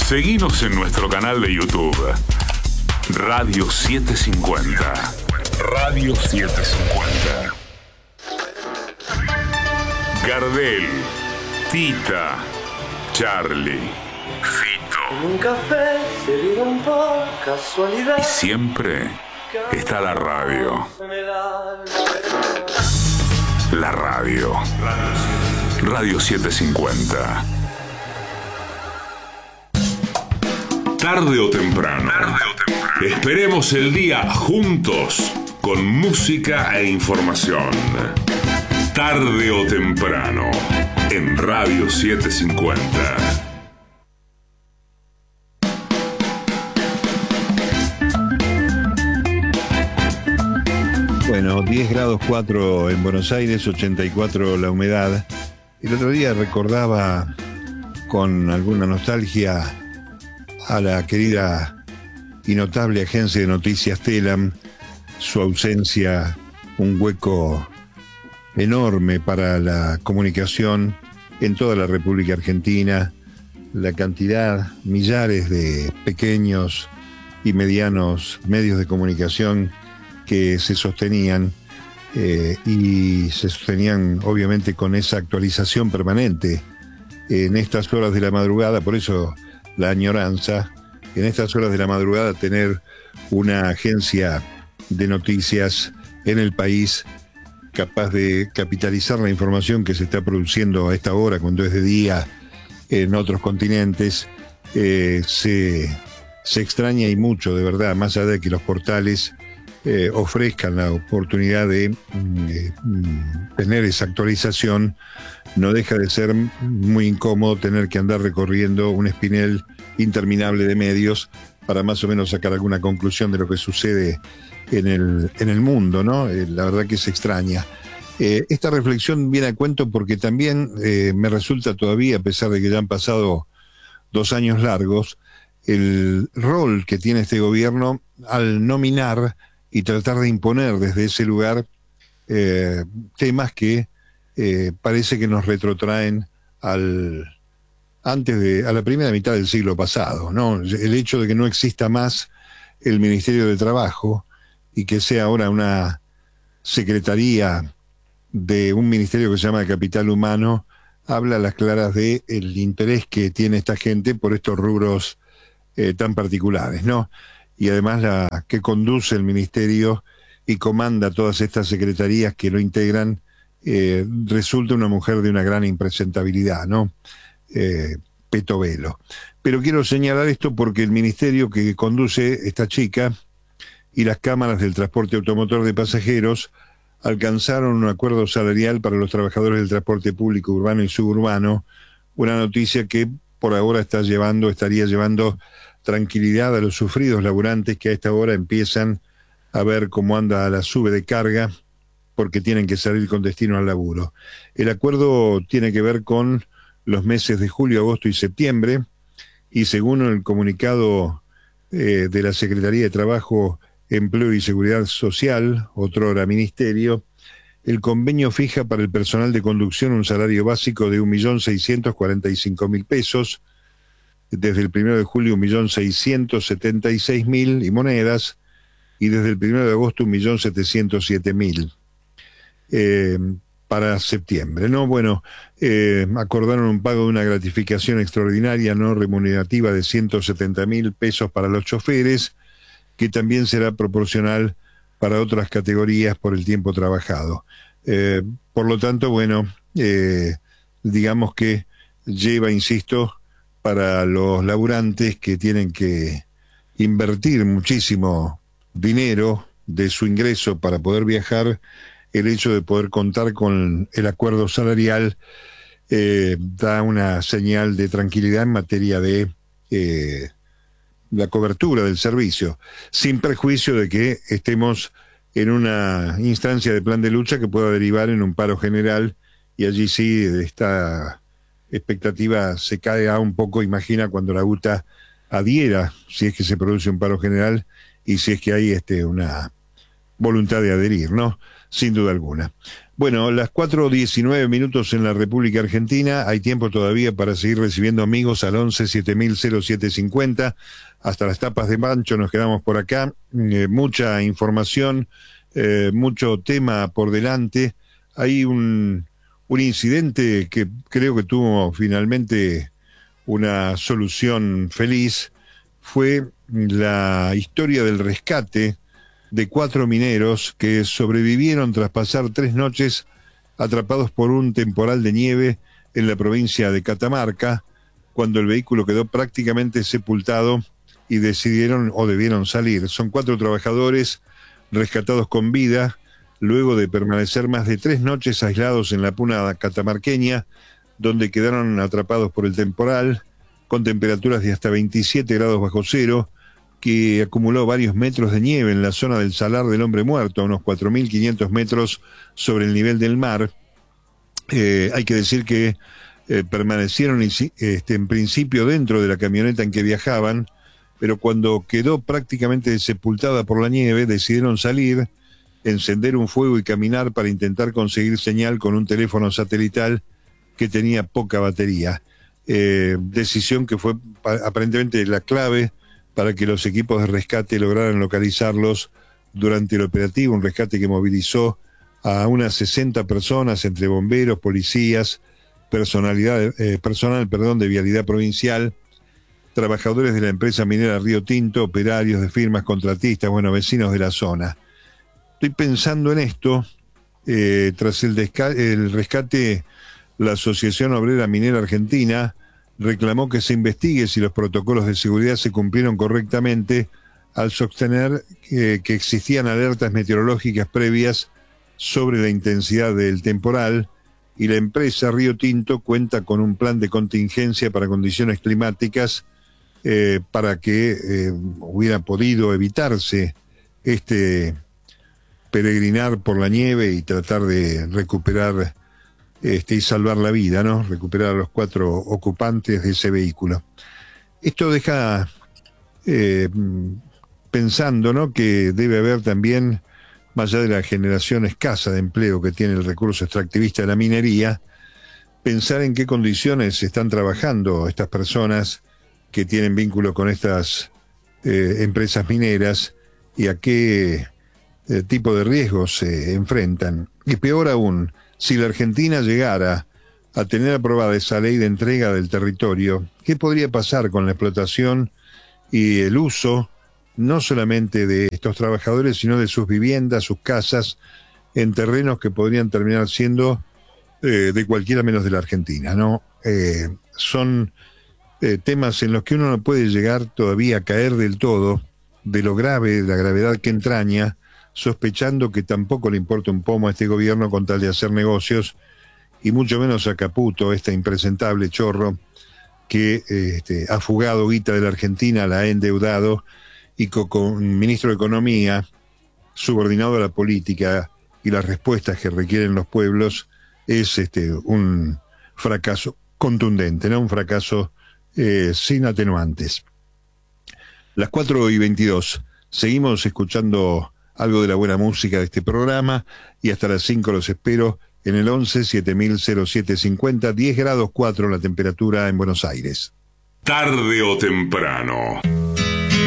Seguinos en nuestro canal de YouTube, Radio 750. Radio 750. Gardel, Tita, Charlie, Fito. Un café se dieron por casualidad. Y siempre está la radio. La radio. Radio 750. Tarde o temprano. Esperemos el día juntos con música e información. Tarde o temprano en Radio 750. Bueno, 10 grados 4 en Buenos Aires, 84 la humedad. El otro día recordaba con alguna nostalgia a la querida y notable agencia de noticias Telam, su ausencia, un hueco enorme para la comunicación en toda la República Argentina, la cantidad, millares de pequeños y medianos medios de comunicación que se sostenían y se sostenían obviamente con esa actualización permanente en estas horas de la madrugada, por eso la añoranza, en estas horas de la madrugada tener una agencia de noticias en el país capaz de capitalizar la información que se está produciendo a esta hora, cuando es de día en otros continentes, se extraña y mucho, de verdad, más allá de que los portales ofrezcan la oportunidad de tener esa actualización, no deja de ser muy incómodo tener que andar recorriendo un espinel interminable de medios para más o menos sacar alguna conclusión de lo que sucede en el mundo, ¿no? La verdad que se extraña. Esta reflexión viene a cuento porque también me resulta todavía, a pesar de que ya han pasado 2 años largos, el rol que tiene este gobierno al nominar y tratar de imponer desde ese lugar temas que parece que nos retrotraen a la primera mitad del siglo pasado, ¿no? El hecho de que no exista más el Ministerio de Trabajo y que sea ahora una secretaría de un ministerio que se llama Capital Humano, habla a las claras de el interés que tiene esta gente por estos rubros tan particulares, ¿no? Y además la que conduce el ministerio y comanda todas estas secretarías que lo integran, resulta una mujer de una gran impresentabilidad, ¿no? Peto Velo. Pero quiero señalar esto porque el ministerio que conduce esta chica y las cámaras del transporte automotor de pasajeros alcanzaron un acuerdo salarial para los trabajadores del transporte público urbano y suburbano, una noticia que por ahora estaría llevando tranquilidad a los sufridos laburantes que a esta hora empiezan a ver cómo anda la sube de carga porque tienen que salir con destino al laburo. El acuerdo tiene que ver con los meses de julio, agosto y septiembre, y según el comunicado de la Secretaría de Trabajo, Empleo y Seguridad Social, otrora Ministerio, el convenio fija para el personal de conducción un salario básico de 1.645.000 pesos, desde el 1 de julio 1.676.000 y monedas, y desde el 1 de agosto 1.707.000 para septiembre, ¿no? Bueno, acordaron un pago de una gratificación extraordinaria no remunerativa de 170.000 pesos para los choferes, que también será proporcional para otras categorías por el tiempo trabajado. Por lo tanto, bueno, digamos que lleva, insisto, para los laburantes que tienen que invertir muchísimo dinero de su ingreso para poder viajar, el hecho de poder contar con el acuerdo salarial da una señal de tranquilidad en materia de la cobertura del servicio, sin perjuicio de que estemos en una instancia de plan de lucha que pueda derivar en un paro general, y allí sí esta expectativa se cae a un poco. Imagina cuando la UTA adhiera, si es que se produce un paro general y si es que hay una voluntad de adherir, ¿no? sin duda alguna. Bueno, las 4:19 en la República Argentina. Hay tiempo todavía para seguir recibiendo amigos al 11-7000-0750. Hasta las tapas de Pancho nos quedamos por acá. Mucha información, mucho tema por delante. Hay un incidente que creo que tuvo finalmente una solución feliz. Fue la historia del rescate de 4 mineros que sobrevivieron tras pasar 3 noches atrapados por un temporal de nieve en la provincia de Catamarca, cuando el vehículo quedó prácticamente sepultado y debieron salir. Son 4 trabajadores rescatados con vida, luego de permanecer más de 3 noches aislados en la puna catamarqueña, donde quedaron atrapados por el temporal, con temperaturas de hasta 27 grados bajo cero, que acumuló varios metros de nieve en la zona del Salar del Hombre Muerto, a unos 4.500 metros sobre el nivel del mar. Hay que decir que permanecieron en principio dentro de la camioneta en que viajaban, pero cuando quedó prácticamente sepultada por la nieve, decidieron salir, encender un fuego y caminar para intentar conseguir señal con un teléfono satelital que tenía poca batería. Decisión que fue aparentemente la clave para que los equipos de rescate lograran localizarlos durante el operativo, un rescate que movilizó a unas 60 personas, entre bomberos, policías, personal de Vialidad Provincial, trabajadores de la empresa minera Río Tinto, operarios de firmas, contratistas, vecinos de la zona. Estoy pensando en esto, tras el rescate, la Asociación Obrera Minera Argentina reclamó que se investigue si los protocolos de seguridad se cumplieron correctamente, al sostener que existían alertas meteorológicas previas sobre la intensidad del temporal, y la empresa Río Tinto cuenta con un plan de contingencia para condiciones climáticas para que hubiera podido evitarse este peregrinar por la nieve y tratar de recuperar y salvar la vida, ¿no? Recuperar a los 4 ocupantes de ese vehículo. Esto deja pensando, ¿no?, que debe haber también, más allá de la generación escasa de empleo que tiene el recurso extractivista de la minería, pensar en qué condiciones están trabajando estas personas que tienen vínculo con estas empresas mineras y a qué tipo de riesgos se enfrentan. Y peor aún, si la Argentina llegara a tener aprobada esa ley de entrega del territorio, ¿qué podría pasar con la explotación y el uso no solamente de estos trabajadores, sino de sus viviendas, sus casas, en terrenos que podrían terminar siendo de cualquiera menos de la Argentina, ¿no? Son temas en los que uno no puede llegar todavía a caer del todo de lo grave, de la gravedad que entraña, sospechando que tampoco le importa un pomo a este gobierno con tal de hacer negocios, y mucho menos a Caputo, este impresentable chorro que ha fugado guita de la Argentina, la ha endeudado, y con ministro de Economía, subordinado a la política y las respuestas que requieren los pueblos, es un fracaso contundente, ¿no? Un fracaso sin atenuantes. Las 4:22, seguimos escuchando algo de la buena música de este programa, y hasta las 5 los espero en el 11-7000-0750, 10 grados 4 la temperatura en Buenos Aires. Tarde o temprano.